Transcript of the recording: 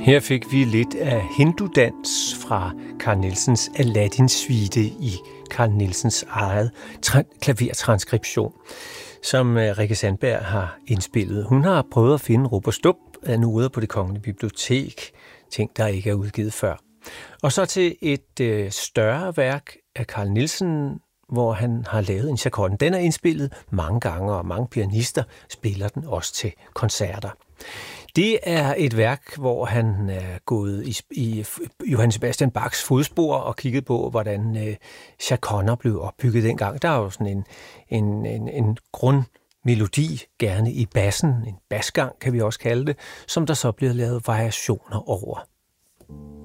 Her fik vi lidt af hindudans fra Carl Nielsens Aladdin-suite i Carl Nielsens eget klavertranskription, som Rikke Sandberg har indspillet. Hun har prøvet at finde Rup og Stup, er nu ude på Det Kongelige Bibliotek, ting der ikke er udgivet før. Og så til et større værk af Carl Nielsen, hvor han har lavet en chaconne. Den er indspillet mange gange, og mange pianister spiller den også til koncerter. Det er et værk, hvor han er gået i Johann Sebastian Bachs fodspor og kigget på, hvordan chaconner blev opbygget dengang. Der er jo sådan en grundmelodi, gerne i bassen, en basgang kan vi også kalde det, som der så bliver lavet variationer over.